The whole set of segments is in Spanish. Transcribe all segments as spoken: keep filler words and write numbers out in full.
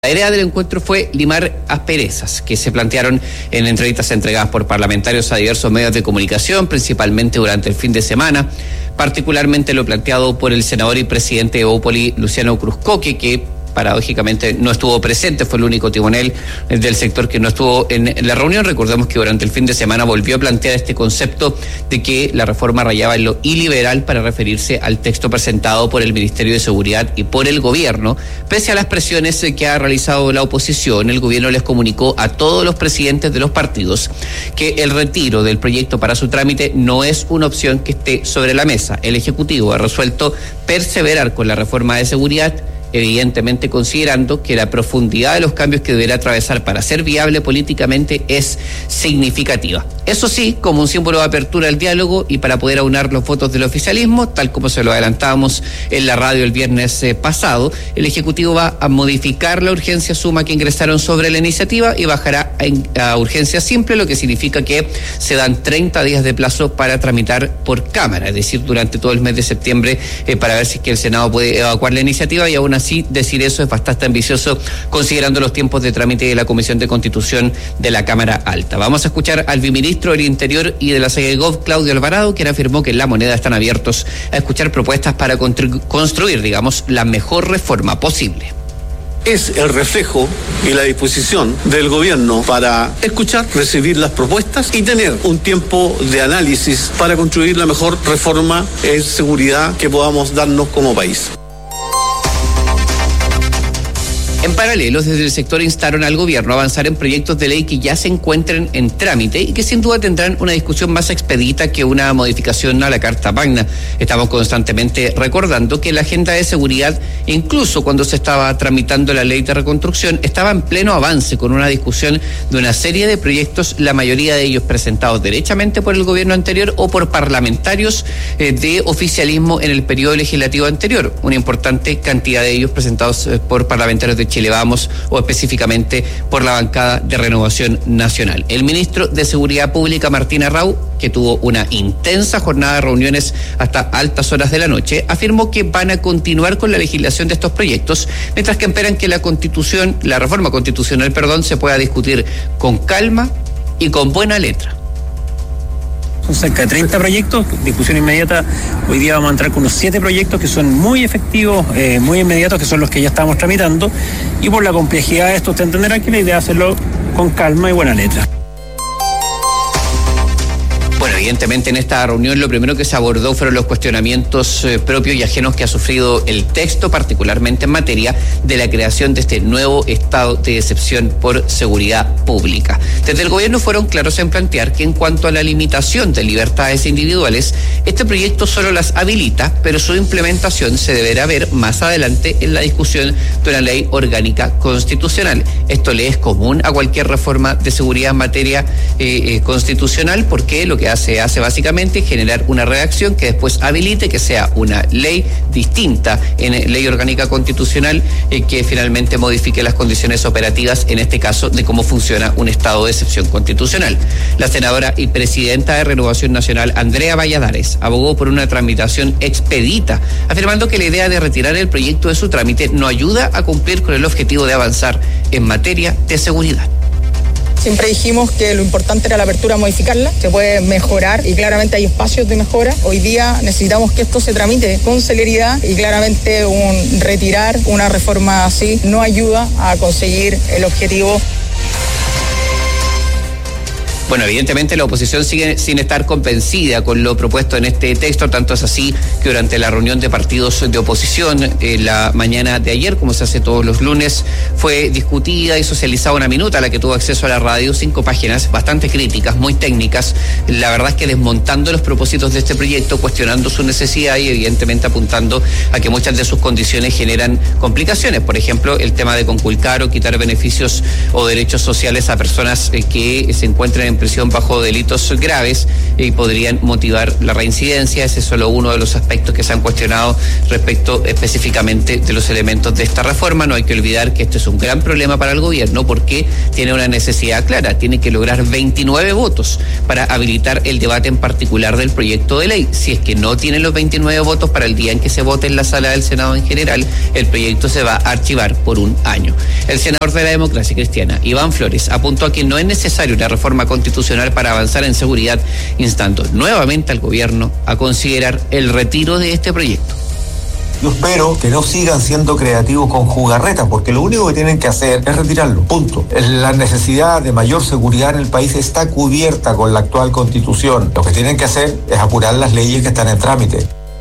La idea del encuentro fue limar asperezas que se plantearon en entrevistas entregadas por parlamentarios a diversos medios de comunicación, principalmente durante el fin de semana, particularmente lo planteado por el senador y presidente de Evópoli, Luciano Cruzcoque, que paradójicamente no estuvo presente, fue el único timonel del sector que no estuvo en la reunión. Recordemos que durante el fin de semana volvió a plantear este concepto de que la reforma rayaba en lo iliberal para referirse al texto presentado por el Ministerio de Seguridad y por el gobierno. Pese a las presiones que ha realizado la oposición, el gobierno les comunicó a todos los presidentes de los partidos que el retiro del proyecto para su trámite no es una opción que esté sobre la mesa. El Ejecutivo ha resuelto perseverar con la reforma de seguridad, evidentemente considerando que la profundidad de los cambios que deberá atravesar para ser viable políticamente es significativa. Eso sí, como un símbolo de apertura al diálogo y para poder aunar los votos del oficialismo, tal como se lo adelantábamos en la radio el viernes eh, pasado, el Ejecutivo va a modificar la urgencia suma que ingresaron sobre la iniciativa y bajará a, a urgencia simple, lo que significa que se dan treinta días de plazo para tramitar por Cámara, es decir, durante todo el mes de septiembre, eh, para ver si es que el Senado puede evacuar la iniciativa, y aún así decir eso es bastante ambicioso considerando los tiempos de trámite de la Comisión de Constitución de la Cámara Alta. Vamos a escuchar al viceministro del Interior y de la SEGEGOV, Claudio Alvarado, quien afirmó que en La Moneda están abiertos a escuchar propuestas para constru- construir, digamos, la mejor reforma posible. Es el reflejo y la disposición del gobierno para escuchar, recibir las propuestas y tener un tiempo de análisis para construir la mejor reforma en seguridad que podamos darnos como país. En paralelo, desde el sector instaron al gobierno a avanzar en proyectos de ley que ya se encuentren en trámite y que sin duda tendrán una discusión más expedita que una modificación a la Carta Magna. Estamos constantemente recordando que la agenda de seguridad, incluso cuando se estaba tramitando la ley de reconstrucción, estaba en pleno avance con una discusión de una serie de proyectos, la mayoría de ellos presentados derechamente por el gobierno anterior o por parlamentarios eh, de oficialismo en el periodo legislativo anterior. Una importante cantidad de ellos presentados eh, por parlamentarios de Chile Vamos o específicamente por la bancada de Renovación Nacional. El ministro de Seguridad Pública, Martín Arrau, que tuvo una intensa jornada de reuniones hasta altas horas de la noche, afirmó que van a continuar con la legislación de estos proyectos, mientras que esperan que la constitución, la reforma constitucional, perdón, se pueda discutir con calma y con buena letra. Son cerca de treinta proyectos, discusión inmediata. Hoy día vamos a entrar con unos siete proyectos que son muy efectivos, eh, muy inmediatos, que son los que ya estamos tramitando. Y por la complejidad de esto, usted entenderá que la idea es hacerlo con calma y buena letra. Bueno, evidentemente en esta reunión lo primero que se abordó fueron los cuestionamientos eh, propios y ajenos que ha sufrido el texto, particularmente en materia de la creación de este nuevo estado de excepción por seguridad pública. Desde el gobierno fueron claros en plantear que en cuanto a la limitación de libertades individuales, este proyecto solo las habilita, pero su implementación se deberá ver más adelante en la discusión de una ley orgánica constitucional. Esto le es común a cualquier reforma de seguridad en materia eh, eh, constitucional, porque lo que se hace básicamente generar una redacción que después habilite que sea una ley distinta en ley orgánica constitucional eh, que finalmente modifique las condiciones operativas, en este caso de cómo funciona un estado de excepción constitucional. La senadora y presidenta de Renovación Nacional, Andrea Valladares, abogó por una tramitación expedita, afirmando que la idea de retirar el proyecto de su trámite no ayuda a cumplir con el objetivo de avanzar en materia de seguridad. Siempre dijimos que lo importante era la apertura a modificarla, se puede mejorar y claramente hay espacios de mejora. Hoy día necesitamos que esto se tramite con celeridad y claramente un retirar una reforma así no ayuda a conseguir el objetivo. Bueno, evidentemente la oposición sigue sin estar convencida con lo propuesto en este texto, tanto es así que durante la reunión de partidos de oposición eh, la mañana de ayer, como se hace todos los lunes, fue discutida y socializada una minuta a la que tuvo acceso a la radio, cinco páginas bastante críticas, muy técnicas, la verdad es que desmontando los propósitos de este proyecto, cuestionando su necesidad y evidentemente apuntando a que muchas de sus condiciones generan complicaciones, por ejemplo, el tema de conculcar o quitar beneficios o derechos sociales a personas eh, que se encuentren en prisión bajo delitos graves y podrían motivar la reincidencia. Ese es solo uno de los aspectos que se han cuestionado respecto específicamente de los elementos de esta reforma. No hay que olvidar que esto es un gran problema para el gobierno porque tiene una necesidad clara, tiene que lograr veintinueve votos para habilitar el debate en particular del proyecto de ley. Si es que no tienen los veintinueve votos para el día en que se vote en la sala del Senado en general, el proyecto se va a archivar por un año. El senador de la Democracia Cristiana, Iván Flores, apuntó a que no es necesaria una reforma constitucional para avanzar en seguridad, instando nuevamente al gobierno a considerar el retiro de este proyecto. Yo espero que no sigan siendo creativos con jugarretas, porque lo único que tienen que hacer es retirarlo, punto. La necesidad de mayor seguridad en el país está cubierta con la actual Constitución. Lo que tienen que hacer es apurar las leyes que están en trámite.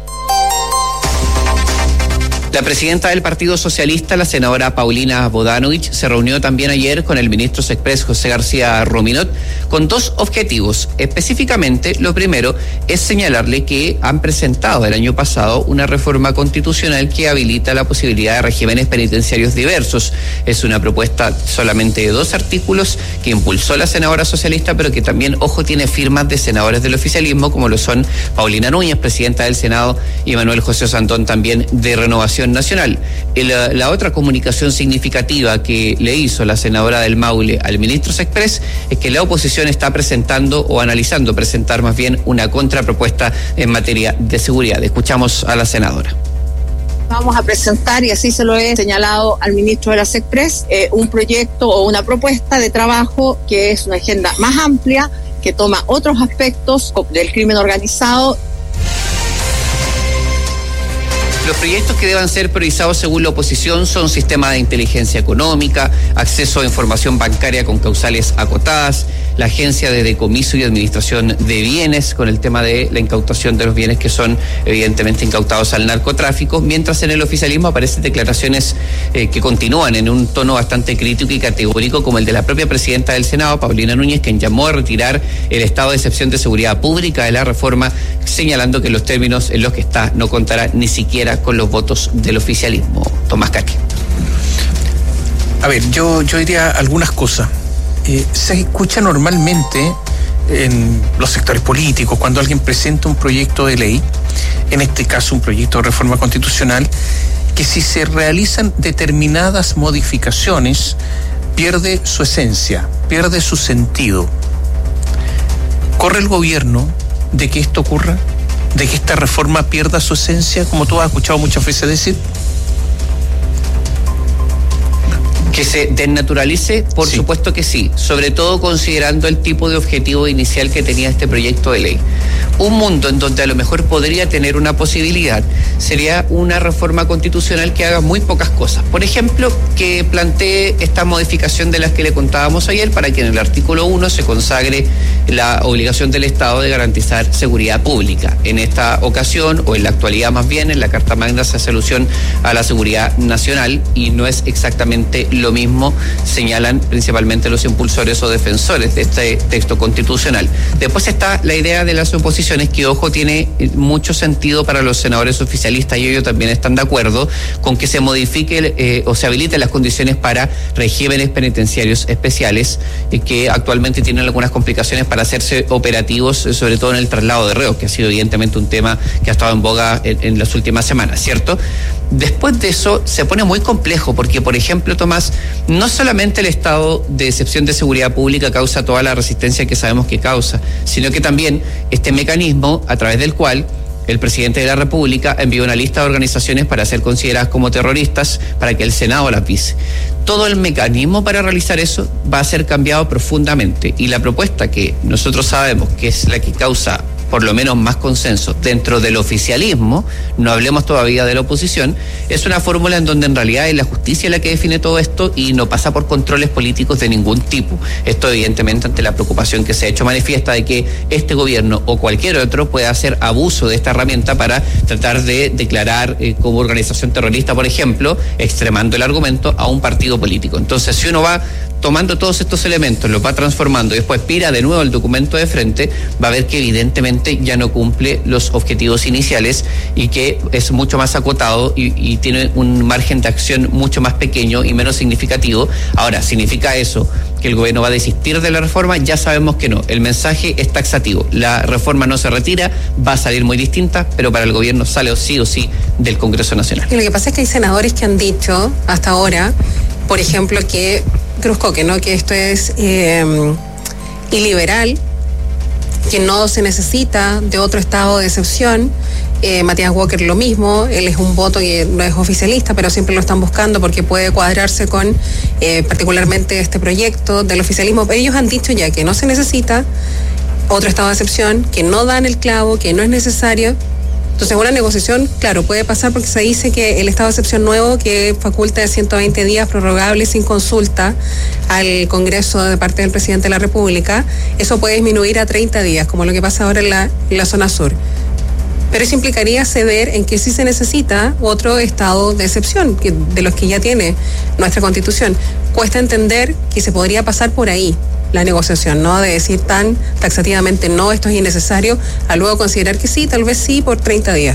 La presidenta del Partido Socialista, la senadora Paulina Bodanovich, se reunió también ayer con el ministro Sexpress José García Rominot con dos objetivos. Específicamente, lo primero es señalarle que han presentado el año pasado una reforma constitucional que habilita la posibilidad de regímenes penitenciarios diversos. Es una propuesta solamente de dos artículos que impulsó la senadora socialista, pero que también, ojo, tiene firmas de senadores del oficialismo, como lo son Paulina Núñez, presidenta del Senado, y Manuel José Santón, también de Renovación Nacional. La, la otra comunicación significativa que le hizo la senadora del Maule al ministro Sexpress es que la oposición está presentando o analizando presentar más bien una contrapropuesta en materia de seguridad. Escuchamos a la senadora. Vamos a presentar, y así se lo he señalado al ministro de la Sexpress, eh, un proyecto o una propuesta de trabajo que es una agenda más amplia, que toma otros aspectos del crimen organizado. Los proyectos que deban ser priorizados según la oposición son sistema de inteligencia económica, acceso a información bancaria con causales acotadas, la agencia de decomiso y administración de bienes con el tema de la incautación de los bienes que son evidentemente incautados al narcotráfico, mientras en el oficialismo aparecen declaraciones eh, que continúan en un tono bastante crítico y categórico, como el de la propia presidenta del Senado, Paulina Núñez, quien llamó a retirar el estado de excepción de seguridad pública de la reforma, señalando que los términos en los que está no contará ni siquiera con los votos del oficialismo. Tomás Caqui. A ver, yo, yo diría algunas cosas. Eh, se escucha normalmente en los sectores políticos cuando alguien presenta un proyecto de ley, en este caso un proyecto de reforma constitucional, que si se realizan determinadas modificaciones pierde su esencia, pierde su sentido. ¿Corre el gobierno de que esto ocurra? ¿De que esta reforma pierda su esencia, como tú has escuchado muchas veces decir? Que se desnaturalice, por sí. Supuesto que sí, sobre todo considerando el tipo de objetivo inicial que tenía este proyecto de ley. Un mundo en donde a lo mejor podría tener una posibilidad sería una reforma constitucional que haga muy pocas cosas. Por ejemplo, que plantee esta modificación de las que le contábamos ayer para que en el artículo uno se consagre la obligación del Estado de garantizar seguridad pública. En esta ocasión, o en la actualidad más bien, en la Carta Magna se hace alusión a la seguridad nacional y no es exactamente lo mismo, señalan principalmente los impulsores o defensores de este texto constitucional. Después está la idea de las oposiciones, que ojo, tiene mucho sentido para los senadores oficialistas y ellos también están de acuerdo con que se modifique eh, o se habiliten las condiciones para regímenes penitenciarios especiales eh, que actualmente tienen algunas complicaciones para hacerse operativos, eh, sobre todo en el traslado de reos, que ha sido evidentemente un tema que ha estado en boga en, en las últimas semanas, ¿cierto? Después de eso se pone muy complejo porque, por ejemplo, Tomás, no solamente el estado de excepción de seguridad pública causa toda la resistencia que sabemos que causa, sino que también este mecanismo a través del cual el presidente de la República envió una lista de organizaciones para ser consideradas como terroristas para que el Senado las vise. Todo el mecanismo para realizar eso va a ser cambiado profundamente y la propuesta que nosotros sabemos que es la que causa por lo menos más consenso dentro del oficialismo, no hablemos todavía de la oposición, es una fórmula en donde en realidad es la justicia la que define todo esto y no pasa por controles políticos de ningún tipo. Esto evidentemente ante la preocupación que se ha hecho manifiesta de que este gobierno o cualquier otro pueda hacer abuso de esta herramienta para tratar de declarar eh, como organización terrorista, por ejemplo, extremando el argumento a un partido político. Entonces, si uno va tomando todos estos elementos, los va transformando y después pira de nuevo el documento de frente, va a ver que evidentemente ya no cumple los objetivos iniciales y que es mucho más acotado y, y tiene un margen de acción mucho más pequeño y menos significativo. Ahora, ¿significa eso que el gobierno va a desistir de la reforma, ya sabemos que no. El mensaje es taxativo. La reforma no se retira, va a salir muy distinta, pero para el gobierno sale o sí o sí del Congreso Nacional. Y lo que pasa es que hay senadores que han dicho hasta ahora, por ejemplo, que Cruzcoque, ¿no? Que esto es eh, iliberal, que no se necesita de otro estado de excepción. Eh, Matías Walker lo mismo, él es un voto que no es oficialista, pero siempre lo están buscando porque puede cuadrarse con eh, particularmente este proyecto del oficialismo. Pero ellos han dicho ya que no se necesita otro estado de excepción, que no dan el clavo, que no es necesario. Entonces una negociación, claro, puede pasar porque se dice que el estado de excepción nuevo que faculta de ciento veinte días prorrogables sin consulta al Congreso de parte del presidente de la República, eso puede disminuir a treinta días, como lo que pasa ahora en la, en la zona sur. Pero eso implicaría ceder en que sí se necesita otro estado de excepción, que de los que ya tiene nuestra Constitución. Cuesta entender que se podría pasar por ahí la negociación, ¿no? De decir tan taxativamente no, esto es innecesario, a luego considerar que sí, tal vez sí, por treinta días.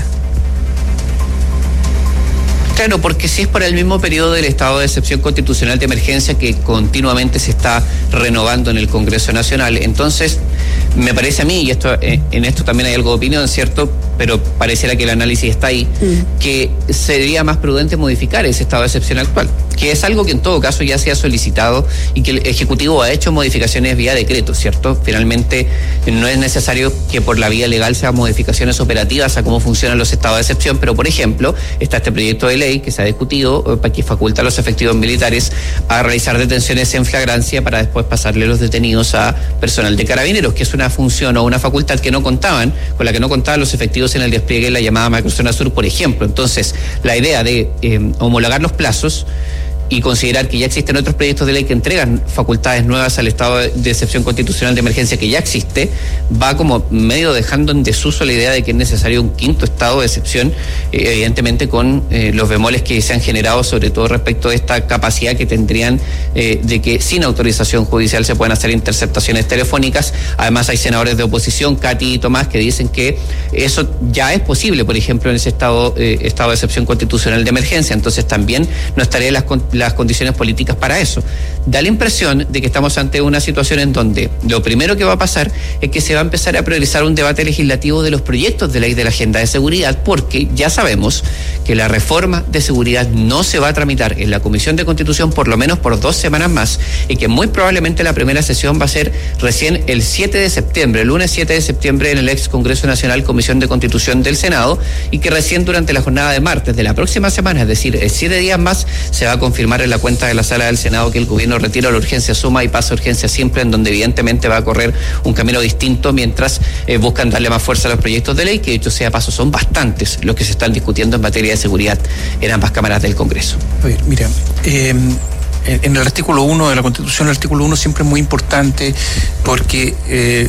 Claro, porque si es por el mismo periodo del estado de excepción constitucional de emergencia que continuamente se está renovando en el Congreso Nacional, entonces me parece a mí, y esto en esto también hay algo de opinión, ¿cierto? Pero pareciera que el análisis está ahí, mm. que sería más prudente modificar ese estado de excepción actual, que es algo que en todo caso ya se ha solicitado y que el Ejecutivo ha hecho modificaciones vía decreto, ¿cierto? Finalmente no es necesario que por la vía legal sean modificaciones operativas a cómo funcionan los estados de excepción, pero por ejemplo está este proyecto de ley que se ha discutido para que faculta a los efectivos militares a realizar detenciones en flagrancia para después pasarle los detenidos a personal de carabineros, que es una función o una facultad que no contaban, con la que no contaban los efectivos en el despliegue de la llamada Macrozona Sur, por ejemplo. Entonces, la idea de eh, homologar los plazos y considerar que ya existen otros proyectos de ley que entregan facultades nuevas al estado de excepción constitucional de emergencia que ya existe, va como medio dejando en desuso la idea de que es necesario un quinto estado de excepción, eh, evidentemente con eh, los bemoles que se han generado, sobre todo respecto de esta capacidad que tendrían eh, de que sin autorización judicial se pueden hacer interceptaciones telefónicas. Además hay senadores de oposición, Katy y Tomás, que dicen que eso ya es posible, por ejemplo, en ese estado, eh, estado de excepción constitucional de emergencia, entonces también no estaría las las condiciones políticas para eso. Da la impresión de que estamos ante una situación en donde lo primero que va a pasar es que se va a empezar a priorizar un debate legislativo de los proyectos de ley de la agenda de seguridad, porque ya sabemos que la reforma de seguridad no se va a tramitar en la Comisión de Constitución por lo menos por dos semanas más, y que muy probablemente la primera sesión va a ser recién el siete de septiembre, el lunes siete de septiembre en el ex Congreso Nacional, Comisión de Constitución del Senado, y que recién durante la jornada de martes de la próxima semana, es decir, en siete días más, se va a confirmar en la cuenta de la sala del Senado que el gobierno retira la urgencia suma y pasa a urgencia simple, en donde evidentemente va a correr un camino distinto mientras eh, buscan darle más fuerza a los proyectos de ley, que dicho sea paso son bastantes los que se están discutiendo en materia de seguridad en ambas cámaras del Congreso. A ver, mira, eh, en el artículo uno de la Constitución, el artículo uno siempre es muy importante porque eh,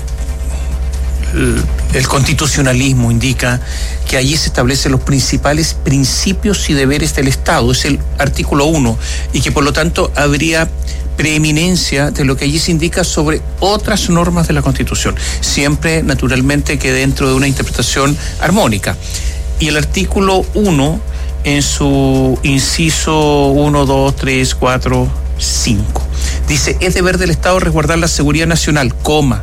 el, el constitucionalismo indica que allí se establecen los principales principios y deberes del Estado, es el artículo uno, y que por lo tanto habría preeminencia de lo que allí se indica sobre otras normas de la Constitución, siempre naturalmente que dentro de una interpretación armónica. Y el artículo uno, en su inciso uno, dos, tres, cuatro, cinco, dice: es deber del Estado resguardar la seguridad nacional, coma,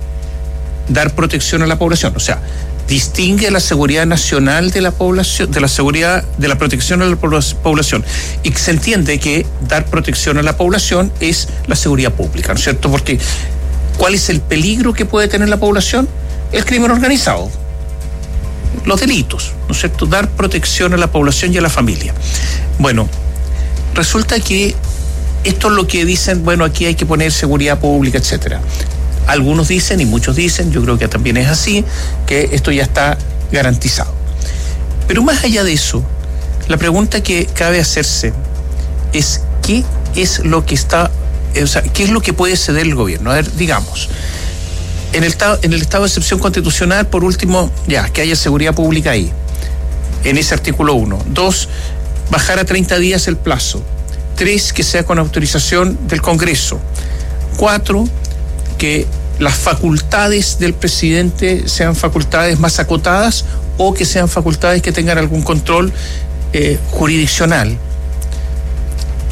dar protección a la población. O sea, distingue la seguridad nacional de la población, de la seguridad, de la protección a la población. Y se entiende que dar protección a la población es la seguridad pública, ¿no es cierto? Porque ¿cuál es el peligro que puede tener la población? El crimen organizado, los delitos, ¿no es cierto? Dar protección a la población y a la familia. Bueno, resulta que esto es lo que dicen, bueno, aquí hay que poner seguridad pública, etcétera. Algunos dicen, y muchos dicen, yo creo que también es así, que esto ya está garantizado. Pero más allá de eso, la pregunta que cabe hacerse es ¿qué es lo que está, o sea, qué es lo que puede ceder el gobierno? A ver, digamos, en el estado, en el estado de excepción constitucional, por último, ya, que haya seguridad pública ahí, en ese artículo uno. Dos, bajar a treinta días el plazo. Tres, que sea con autorización del Congreso. Cuatro, que las facultades del presidente sean facultades más acotadas o que sean facultades que tengan algún control eh, jurisdiccional.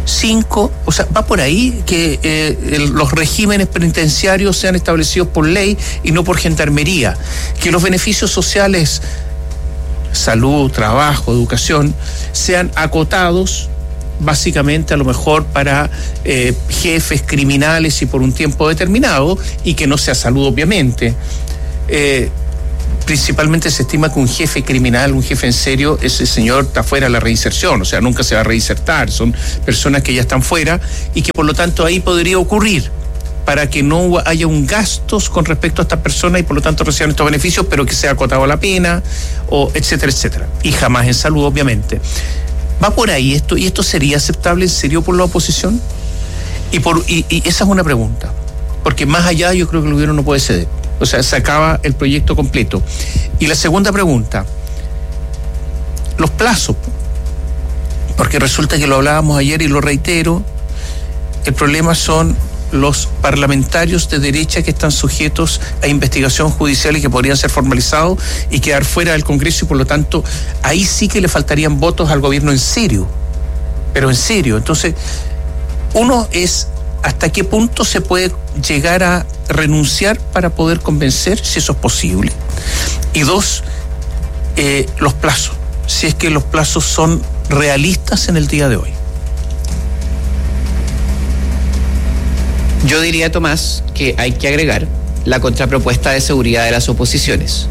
Cinco, o sea, va por ahí que eh, el, los regímenes penitenciarios sean establecidos por ley y no por gendarmería, que los beneficios sociales, salud, trabajo, educación, sean acotados básicamente a lo mejor para eh, jefes criminales y por un tiempo determinado, y que no sea salud obviamente. Eh, principalmente se estima que un jefe criminal, un jefe en serio, ese señor está fuera de la reinserción, o sea, nunca se va a reinsertar, son personas que ya están fuera y que por lo tanto ahí podría ocurrir para que no haya un gastos con respecto a estas personas y por lo tanto reciban estos beneficios, pero que sea acotado la pena, o etcétera, etcétera. Y jamás en salud, obviamente. ¿Va por ahí esto? ¿Y esto sería aceptable en serio por la oposición? Y, por, y, y esa es una pregunta, porque más allá yo creo que el gobierno no puede ceder. O sea, se acaba el proyecto completo. Y la segunda pregunta, los plazos, porque resulta que lo hablábamos ayer y lo reitero, el problema son los parlamentarios de derecha que están sujetos a investigación judicial y que podrían ser formalizados y quedar fuera del Congreso, y por lo tanto ahí sí que le faltarían votos al gobierno en serio, pero en serio. Entonces, uno es hasta qué punto se puede llegar a renunciar para poder convencer, si eso es posible. Y dos, eh, los plazos, si es que los plazos son realistas en el día de hoy. Yo diría, Tomás, que hay que agregar la contrapropuesta de seguridad de las oposiciones.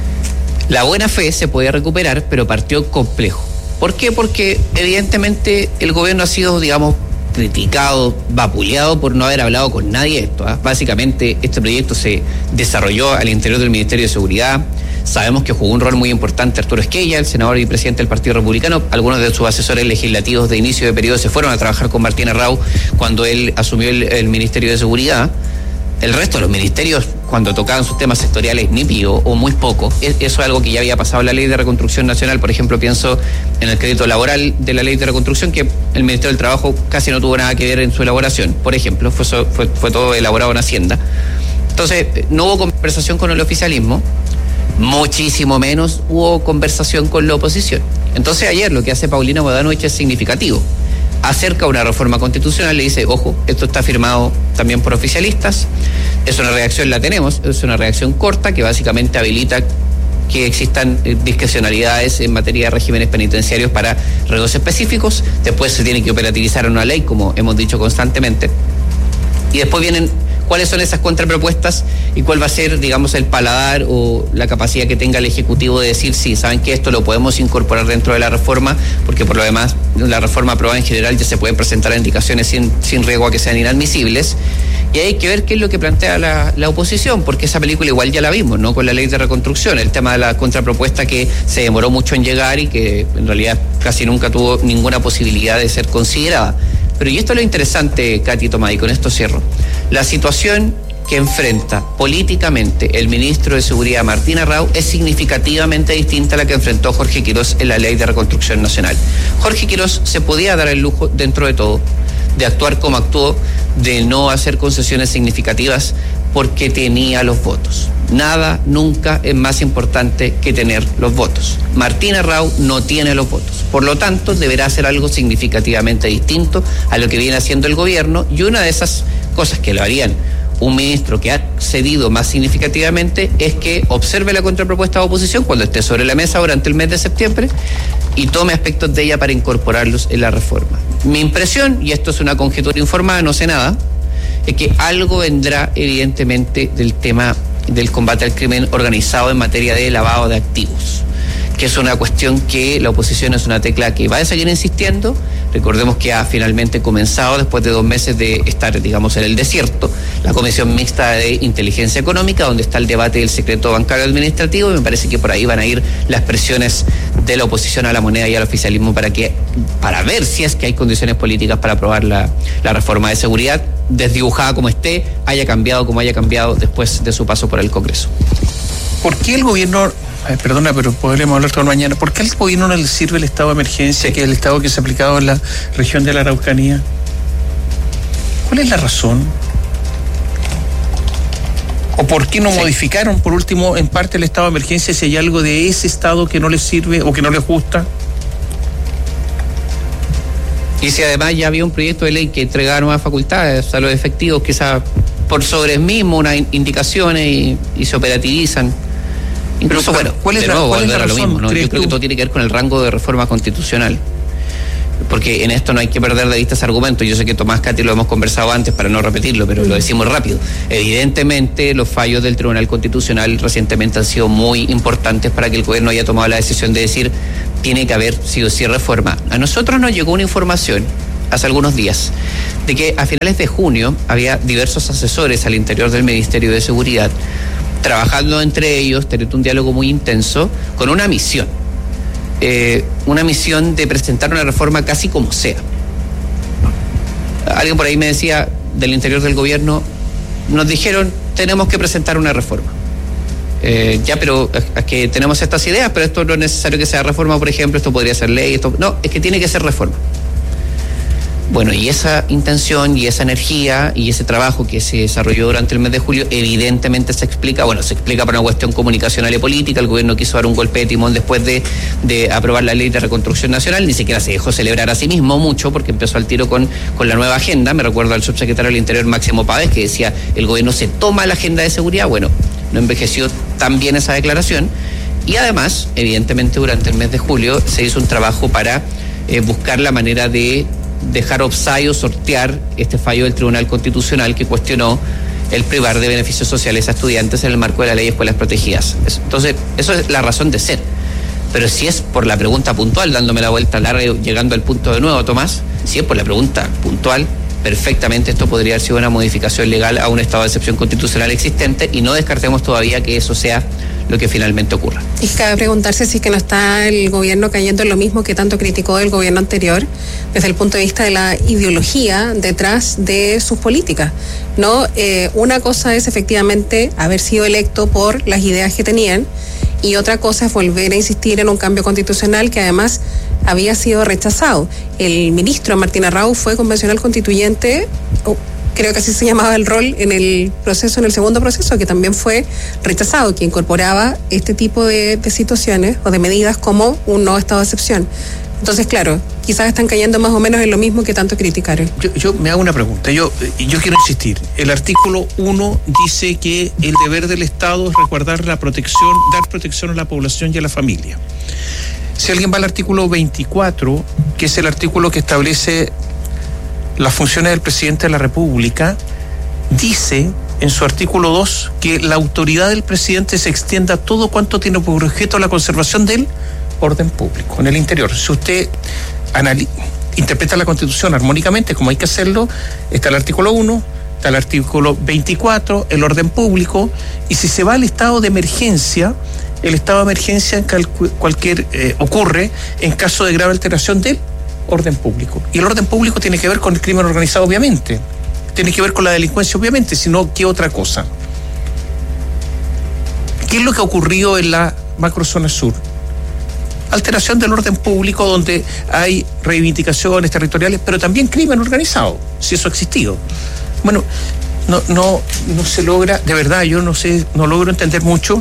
La buena fe se puede recuperar, pero partió complejo. ¿Por qué? Porque evidentemente el gobierno ha sido, digamos, criticado, vapuleado por no haber hablado con nadie de esto, ¿eh? Básicamente este proyecto se desarrolló al interior del Ministerio de Seguridad. Sabemos que jugó un rol muy importante Arturo Esquella, el senador y presidente del Partido Republicano. Algunos de sus asesores legislativos de inicio de periodo se fueron a trabajar con Martín Arrau cuando él asumió el, el Ministerio de Seguridad. El resto de los ministerios, cuando tocaban sus temas sectoriales, ni pío o muy poco. Eso es algo que ya había pasado en la Ley de Reconstrucción Nacional. Por ejemplo, pienso en el crédito laboral de la Ley de Reconstrucción, que el Ministerio del Trabajo casi no tuvo nada que ver en su elaboración. Por ejemplo, fue, fue, fue todo elaborado en Hacienda. Entonces, no hubo conversación con el oficialismo, muchísimo menos hubo conversación con la oposición. Entonces, ayer lo que hace Paulina Bodanovich es significativo. Acerca una reforma constitucional, le dice, ojo, esto está firmado también por oficialistas, es una reacción, la tenemos, es una reacción corta que básicamente habilita que existan discrecionalidades en materia de regímenes penitenciarios para riesgos específicos. Después se tiene que operativizar una ley, como hemos dicho constantemente, y después vienen cuáles son esas contrapropuestas y cuál va a ser, digamos, el paladar o la capacidad que tenga el Ejecutivo de decir, sí, saben que esto lo podemos incorporar dentro de la reforma, porque por lo demás la reforma aprobada en general ya se pueden presentar indicaciones sin, sin riesgo a que sean inadmisibles. Y hay que ver qué es lo que plantea la, la oposición, porque esa película igual ya la vimos, ¿no? Con la Ley de Reconstrucción, el tema de la contrapropuesta que se demoró mucho en llegar y que en realidad casi nunca tuvo ninguna posibilidad de ser considerada. Pero y esto es lo interesante, Katy, Tomás, y con esto cierro. La situación que enfrenta políticamente el ministro de Seguridad, Martín Arrau, es significativamente distinta a la que enfrentó Jorge Quirós en la Ley de Reconstrucción Nacional. Jorge Quirós se podía dar el lujo, dentro de todo, de actuar como actuó, de no hacer concesiones significativas porque tenía los votos. Nada nunca es más importante que tener los votos. Martín Arrau no tiene los votos. Por lo tanto, deberá hacer algo significativamente distinto a lo que viene haciendo el gobierno, y una de esas cosas que lo harían un ministro que ha cedido más significativamente es que observe la contrapropuesta de oposición cuando esté sobre la mesa durante el mes de septiembre y tome aspectos de ella para incorporarlos en la reforma. Mi impresión, y esto es una conjetura informada, no sé nada, es que algo vendrá evidentemente del tema del combate al crimen organizado en materia de lavado de activos, que es una cuestión que la oposición es una tecla que va a seguir insistiendo. Recordemos que ha finalmente comenzado, después de dos meses de estar, digamos, en el desierto, la Comisión Mixta de Inteligencia Económica, donde está el debate del secreto bancario administrativo, y me parece que por ahí van a ir las presiones de la oposición a la moneda y al oficialismo para que, para ver si es que hay condiciones políticas para aprobar la, la reforma de seguridad, desdibujada como esté, haya cambiado como haya cambiado después de su paso por el Congreso. ¿Por qué el gobierno... Ay, perdona, pero podremos hablar todo mañana. ¿Por qué al gobierno no le sirve el estado de emergencia, sí, que es el estado que se ha aplicado en la región de la Araucanía? ¿Cuál es la razón? ¿O por qué no sí. modificaron, por último, en parte el estado de emergencia si hay algo de ese estado que no les sirve o que no les gusta? Y si además ya había un proyecto de ley que entregaba nuevas facultades a los efectivos, quizás por sobre mismo unas indicaciones y, y se operativizan. Incluso, Pero, bueno, ¿cuál es de la, nuevo, cuál es la volver a lo razón, mismo, ¿no? Yo creo tú? que todo tiene que ver con el rango de reforma constitucional. Porque en esto no hay que perder de vista ese argumento. Yo sé que Tomás Cati lo hemos conversado antes para no repetirlo, pero lo decimos rápido. Evidentemente los fallos del Tribunal Constitucional recientemente han sido muy importantes para que el gobierno haya tomado la decisión de decir tiene que haber sí o sí reforma. A nosotros nos llegó una información hace algunos días de que a finales de junio había diversos asesores al interior del Ministerio de Seguridad trabajando entre ellos, teniendo un diálogo muy intenso con una misión. Eh, una misión de presentar una reforma casi como sea. Alguien por ahí me decía del interior del gobierno, nos dijeron tenemos que presentar una reforma. Eh, ya, pero es que tenemos estas ideas, pero esto no es necesario que sea reforma, por ejemplo, esto podría ser ley, esto no, es que tiene que ser reforma. Bueno, y esa intención y esa energía y ese trabajo que se desarrolló durante el mes de julio evidentemente se explica, bueno, se explica por una cuestión comunicacional y política. El gobierno quiso dar un golpe de timón después de, de aprobar la ley de reconstrucción nacional, ni siquiera se dejó celebrar a sí mismo mucho porque empezó al tiro con, con la nueva agenda. Me recuerdo al subsecretario del Interior, Máximo Páez, que decía el gobierno se toma la agenda de seguridad. Bueno, no envejeció tan bien esa declaración y además, evidentemente durante el mes de julio se hizo un trabajo para eh, buscar la manera de dejar offside o sortear este fallo del Tribunal Constitucional que cuestionó el privar de beneficios sociales a estudiantes en el marco de la ley de escuelas protegidas. Entonces, eso es la razón de ser. Pero si es por la pregunta puntual, dándome la vuelta larga y llegando al punto de nuevo, Tomás, si es por la pregunta puntual, perfectamente esto podría haber sido una modificación legal a un estado de excepción constitucional existente y no descartemos todavía que eso sea lo que finalmente ocurra. Y cabe preguntarse si es que no está el gobierno cayendo en lo mismo que tanto criticó el gobierno anterior desde el punto de vista de la ideología detrás de sus políticas, ¿no? Eh, una cosa es efectivamente haber sido electo por las ideas que tenían y otra cosa es volver a insistir en un cambio constitucional que además había sido rechazado. El ministro Martín Arrau fue convencional constituyente, oh, creo que así se llamaba el rol en el proceso, en el segundo proceso, que también fue rechazado, que incorporaba este tipo de, de situaciones o de medidas como un nuevo estado de excepción. Entonces, claro, quizás están cayendo más o menos en lo mismo que tanto criticaron. Yo, yo me hago una pregunta, yo, yo quiero insistir. El artículo uno dice que el deber del Estado es resguardar la protección, dar protección a la población y a la familia. Si alguien va al artículo veinticuatro, que es el artículo que establece las funciones del presidente de la República, dice en su artículo dos que la autoridad del presidente se extienda a todo cuanto tiene por objeto la conservación del orden público en el interior. Si usted analiza, interpreta la Constitución armónicamente, como hay que hacerlo, está el artículo uno, está el artículo veinticuatro, el orden público, y si se va al estado de emergencia, el estado de emergencia en calcu- cualquier eh, ocurre en caso de grave alteración del orden público. Y el orden público tiene que ver con el crimen organizado, obviamente. Tiene que ver con la delincuencia, obviamente, sino ¿qué otra cosa? ¿Qué es lo que ha ocurrido en la macrozona sur? Alteración del orden público donde hay reivindicaciones territoriales, pero también crimen organizado, si eso ha existido. Bueno, no, no, no se logra, de verdad, yo no sé, no logro entender mucho.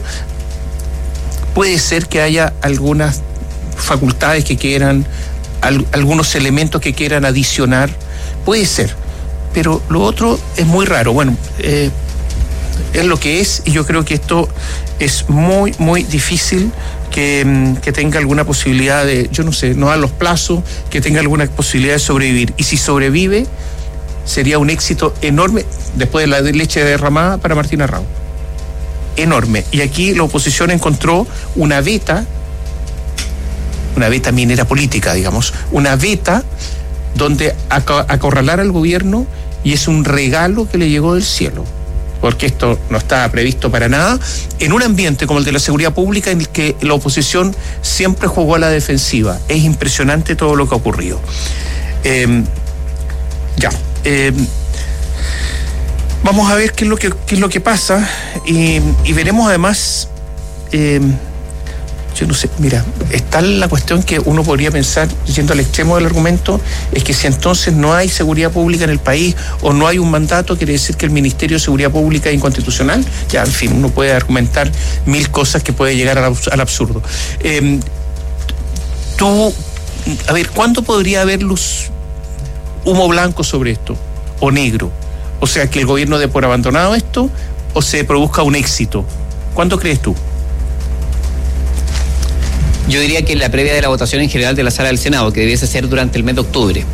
Puede ser que haya algunas facultades que quieran, al, algunos elementos que quieran adicionar, puede ser, pero lo otro es muy raro. Bueno, eh, es lo que es, y yo creo que esto es muy, muy difícil que, que tenga alguna posibilidad de, yo no sé, no dan los plazos, que tenga alguna posibilidad de sobrevivir. Y si sobrevive, sería un éxito enorme después de la leche derramada para Martín Arrau. Enorme. Y aquí la oposición encontró una veta, una veta minera política, digamos, una veta donde acorralar al gobierno, y es un regalo que le llegó del cielo, porque esto no estaba previsto para nada, en un ambiente como el de la seguridad pública en el que la oposición siempre jugó a la defensiva. Es impresionante todo lo que ha ocurrido. Eh, ya. Eh, vamos a ver qué es lo que, qué es lo que pasa, y, y veremos además... Eh, Yo no sé, mira, está la cuestión que uno podría pensar, yendo al extremo del argumento, es que si entonces no hay seguridad pública en el país o no hay un mandato, quiere decir que el Ministerio de Seguridad Pública es inconstitucional. Ya, en fin, uno puede argumentar mil cosas que puede llegar al, al absurdo. Eh, tú, a ver, ¿cuándo podría haber luz humo blanco sobre esto, o negro. O sea, que el gobierno dé por abandonado esto, o se produzca un éxito. ¿Cuándo crees tú? Yo diría que en la previa de la votación en general de la sala del Senado, que debiese ser durante el mes de octubre.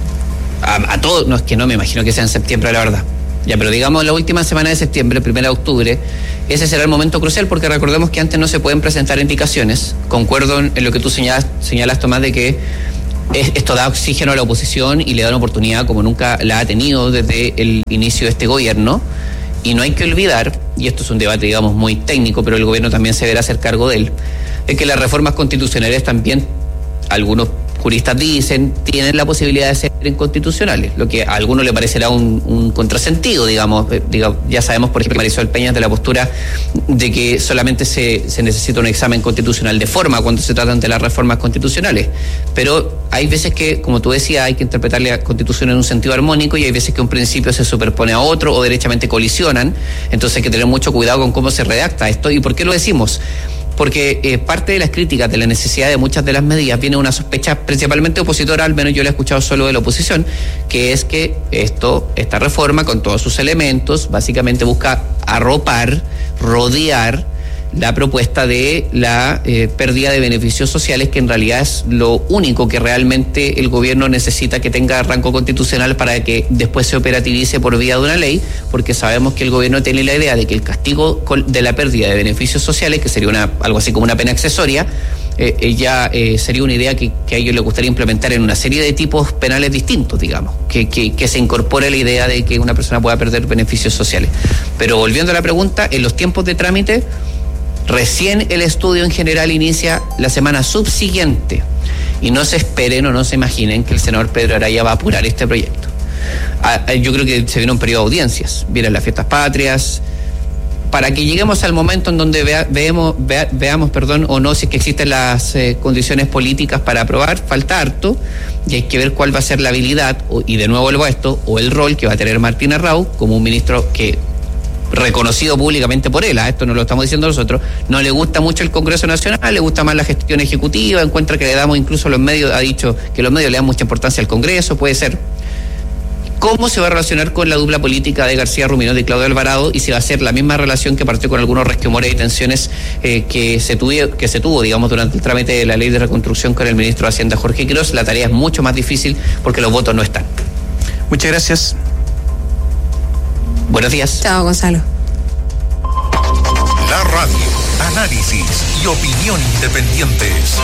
A, a todos, no es que no me imagino que sea en septiembre, la verdad. Ya, pero digamos la última semana de septiembre, primera de octubre, ese será el momento crucial, porque recordemos que antes no se pueden presentar indicaciones. Concuerdo en, en lo que tú señalas, señalas, Tomás, de que es, esto da oxígeno a la oposición y le da una oportunidad como nunca la ha tenido desde el inicio de este gobierno. Y no hay que olvidar, y esto es un debate, digamos, muy técnico, pero el gobierno también se deberá hacer cargo de él, es que las reformas constitucionales también, algunos juristas dicen, tienen la posibilidad de ser inconstitucionales, lo que a algunos le parecerá un, un contrasentido, digamos, eh, digamos. Ya sabemos, por ejemplo, Marisol Peña, de la postura de que solamente se, se necesita un examen constitucional de forma cuando se tratan de las reformas constitucionales, pero hay veces que, como tú decías, hay que interpretar la Constitución en un sentido armónico y hay veces que un principio se superpone a otro o derechamente colisionan, entonces hay que tener mucho cuidado con cómo se redacta esto. ¿Y por qué lo decimos? Porque eh, parte de las críticas de la necesidad de muchas de las medidas viene una sospecha principalmente opositora, al menos yo la he escuchado solo de la oposición, que es que esto, esta reforma con todos sus elementos básicamente busca arropar, rodear la propuesta de la eh, pérdida de beneficios sociales, que en realidad es lo único que realmente el gobierno necesita que tenga rango constitucional para que después se operativice por vía de una ley, porque sabemos que el gobierno tiene la idea de que el castigo de la pérdida de beneficios sociales, que sería una algo así como una pena accesoria, eh, ya eh, sería una idea que, que a ellos les gustaría implementar en una serie de tipos penales distintos, digamos, que, que, que se incorpore la idea de que una persona pueda perder beneficios sociales. Pero volviendo a la pregunta, en los tiempos de trámite, recién el estudio en general inicia la semana subsiguiente y no se esperen o no se imaginen que el senador Pedro Araya va a apurar este proyecto. Ah, yo creo que se viene un periodo de audiencias, vienen las fiestas patrias, para que lleguemos al momento en donde vea, veamos, vea, veamos perdón, o no, si es que existen las eh, condiciones políticas para aprobar, falta harto, y hay que ver cuál va a ser la habilidad, o, y de nuevo lo esto, o el rol que va a tener Martín Arrau como un ministro que, reconocido públicamente por él, a esto no lo estamos diciendo nosotros, no le gusta mucho el Congreso Nacional, le gusta más la gestión ejecutiva, encuentra que le damos incluso a los medios, ha dicho que los medios le dan mucha importancia al Congreso, puede ser. ¿Cómo se va a relacionar con la dupla política de García Ruminot y Claudio Alvarado? Y si va a ser la misma relación que partió con algunos resquemores y tensiones eh, que se tuvo, que se tuvo, digamos, durante el trámite de la ley de reconstrucción con el ministro de Hacienda, Jorge Quiroz. La tarea es mucho más difícil porque los votos no están. Muchas gracias. Buenos días. Chao, Gonzalo. La radio, análisis y opinión independientes.